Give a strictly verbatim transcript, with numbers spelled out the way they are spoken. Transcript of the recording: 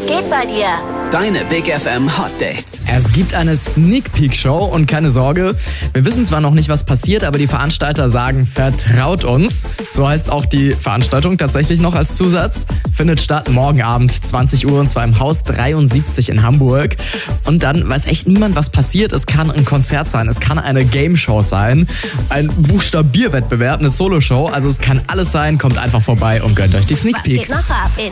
geht bei dir? Deine Big F M Hot Dates. Es gibt eine Sneak Peek Show und keine Sorge, wir wissen zwar noch nicht, was passiert, aber die Veranstalter sagen, vertraut uns. So heißt auch die Veranstaltung tatsächlich noch als Zusatz. Findet statt morgen Abend zwanzig Uhr und zwar im Haus dreiundsiebzig in Hamburg. Und dann weiß echt niemand, was passiert. Es kann ein Konzert sein, es kann eine Game Show sein, ein Buchstabierwettbewerb, eine Soloshow. Also es kann alles sein, kommt einfach vorbei und gönnt euch die Sneak Peek. Was geht noch ab in